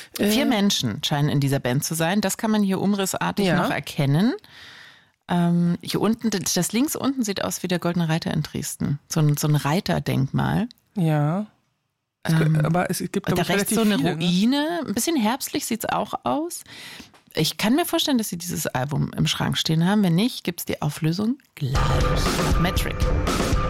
4 Menschen scheinen in dieser Band zu sein. Das kann man hier umrissartig noch erkennen. Hier unten, das links unten sieht aus wie der Goldene Reiter in Dresden. So ein Reiterdenkmal. Ja. Aber es gibt, glaube da ich, rechts relativ so eine viele, Ruine. Ein bisschen herbstlich sieht es auch aus. Ich kann mir vorstellen, dass sie dieses Album im Schrank stehen haben. Wenn nicht, gibt es die Auflösung gleich. Metric.